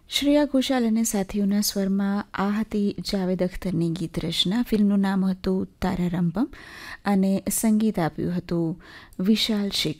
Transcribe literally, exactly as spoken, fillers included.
શ્રેયા ઘોષાલ અને સાથીઓના સ્વરમાં આ હતી જાવેદ અખ્તરની ગીત રચના. ફિલ્મનું નામ હતું તારારંભમ અને સંગીત આપ્યું હતું વિશાલ શેખર.